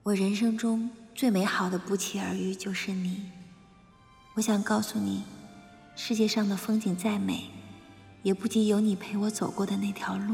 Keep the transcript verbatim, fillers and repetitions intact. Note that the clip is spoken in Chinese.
我人生中最美好的不期而遇就是你。我想告诉你，世界上的风景再美，也不及有你陪我走过的那条路。